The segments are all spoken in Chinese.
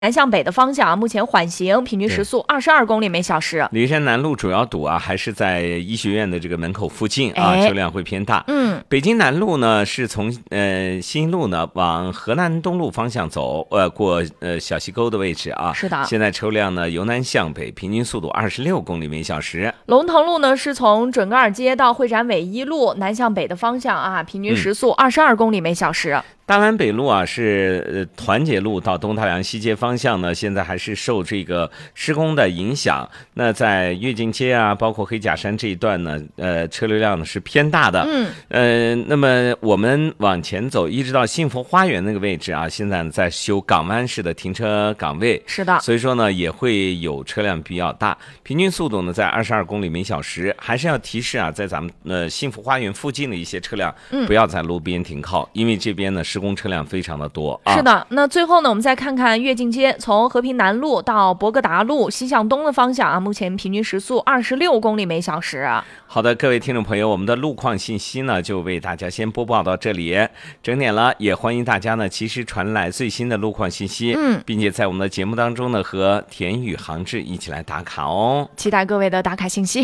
南向北的方向目前缓行，平均时速22公里每小时。 骊山南路主要堵啊，还是在医学院的这个门口附近啊，车辆会偏大。北京南路呢是从新路呢往河南东路方向走，过小溪沟的位置啊。 是的。 现在车辆呢由南向北，平均速度26公里每小时。 龙腾路呢是从准噶尔街到会展纬一路南向北的方向啊，平均时速22公里每小时。 大湾北路啊是团结路到东太阳西街方向呢，现在还是受这个施工的影响。那在跃进街啊，包括黑甲山这一段呢，车流量呢是偏大的。那么我们往前走，一直到幸福花园那个位置啊，现在在修港湾式的停车岗位。 是的， 所以说呢也会有车辆比较大，平均速度呢在22公里每小时。还是要提示啊，在咱们幸福花园附近的一些车辆，不要在路边停靠，因为这边呢施工车辆非常的多啊。 是的，那最后呢，我们再看看跃进街，从和平南路到博格达路西向东的方向啊，目前平均时速26公里每小时。 好的，各位听众朋友，我们的路况信息呢，就为大家先播报到这里，整点了，也欢迎大家呢及时传来最新的路况信息，并且在我们的节目当中呢，和田宇航志一起来打卡哦， 期待各位的打卡信息。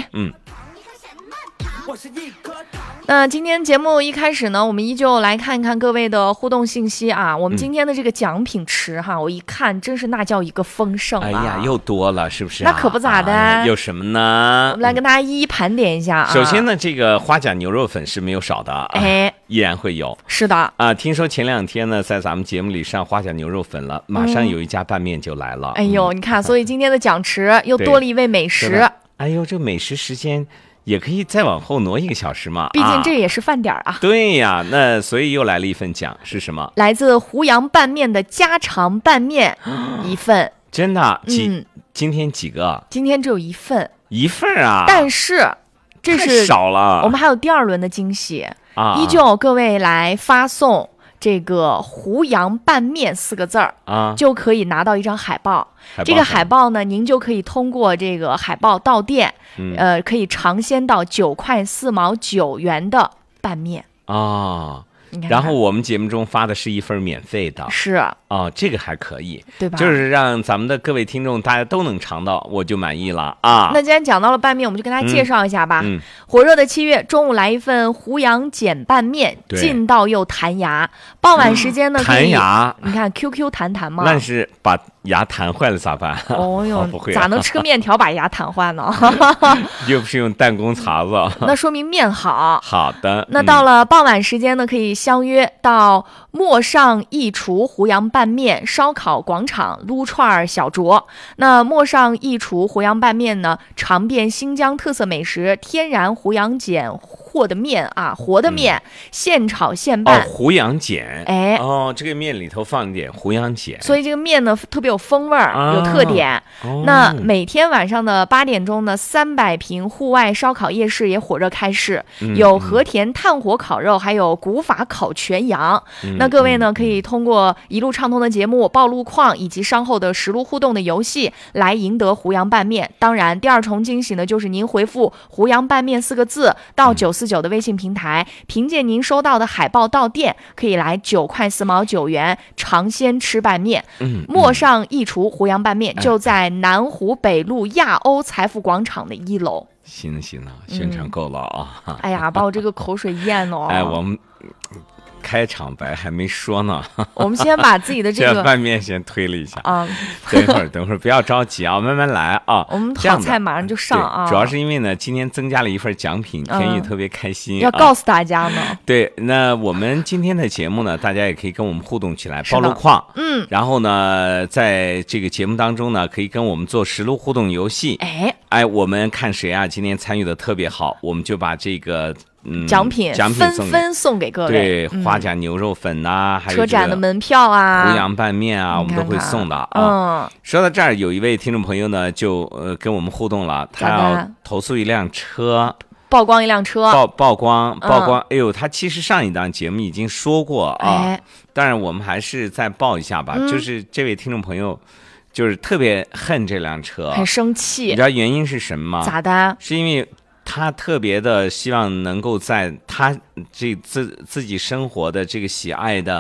那今天节目一开始呢，我们依旧来看看各位的互动信息啊。我们今天的这个奖品池哈，我一看真是那叫一个丰盛啊！ 哎呀，又多了，是不是？ 那可不咋的。 有什么呢？ 我们来跟大家一一盘点一下啊。 首先呢，这个花甲牛肉粉是没有少的，依然会有。 是的啊，听说前2天呢，在咱们节目里上花甲牛肉粉了，马上有一家拌面就来了。 哎呦，你看，所以今天的奖池又多了一位美食。 哎呦，这美食时间也可以再往后挪1个小时嘛， 毕竟这也是饭点啊。 对呀，那所以又来了一份奖，是什么？ 来自胡杨拌面的家常拌面一份。 真的？今天几个？ 今天只有一份。 一份啊？ 但是这是太少了。 我们还有第2轮的惊喜啊！依旧各位来发送这个胡杨拌面4个字啊，就可以拿到一张海报。这个海报呢，您就可以通过这个海报到店，可以尝鲜到9块4毛9元的拌面啊。然后我们节目中发的是一份免费的， 是啊，这个还可以， 对吧？ 就是让咱们的各位听众大家都能尝到，我就满意了啊。 那既然讲到了拌面，我们就跟大家介绍一下吧。火热的7月，中午来一份胡杨碱拌面，劲道又弹牙。傍晚时间呢， 弹牙， 你看 QQ 弹嘛。 那是把牙弹坏了咋办？ 哦哟， 不会， 咋能吃个面条把牙弹坏呢？ 又不是用弹弓碴子， 那说明面好。 好的。 那到了傍晚时间呢，可以相约到陌上一厨胡杨拌面烧烤广场撸串小酌。那陌上一厨胡杨拌面呢，尝遍新疆特色美食，天然胡杨碱和的面啊，活的面，现炒现拌。 胡杨碱，这个面里头放一点胡杨碱， 所以这个面呢特别有风味儿，有特点。那每天晚上的8点钟呢，300平户外烧烤夜市也火热开市，有和田炭火烤肉，还有古法烤全羊。那各位呢，可以通过一路畅通的节目、报路况以及稍后的实路互动的游戏来赢得胡杨拌面。当然，第2重惊喜呢，就是您回复胡杨拌面4个字到949的微信平台，凭借您收到的海报到店，可以来9块4毛9元尝鲜吃拌面。陌上一厨胡杨拌面就在南湖北路亚欧财富广场的1楼。 行了，宣传够了啊！ 哎呀，把我这个口水咽了。 我们开场白还没说呢， 我们先把自己的这个拌面先推了一下啊。等会儿不要着急啊，慢慢来啊。 我们好菜马上就上啊。 主要是因为呢，今天增加了一份奖品，田宇特别开心， 要告诉大家呢。 对，那我们今天的节目呢，大家也可以跟我们互动起来，报路况。然后呢，在这个节目当中呢，可以跟我们做实路互动游戏。我们看谁啊，今天参与的特别好，我们就把这个。 奖品纷送给各位， 对，花甲牛肉粉呐，还有车展的门票啊， 胡杨拌面啊，我们都会送的啊。说到这儿，有一位听众朋友呢，就跟我们互动了，他要投诉一辆车， 曝光一辆车， 曝光。哎呦，他其实上一档节目已经说过啊，当然我们还是再报一下吧。就是这位听众朋友，就是特别恨这辆车， 很生气。 你知道原因是什么吗？ 咋的？ 是因为他特别的希望能够在他自己生活的这个喜爱的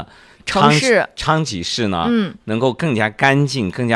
城市昌吉市呢，能够更加干净、更加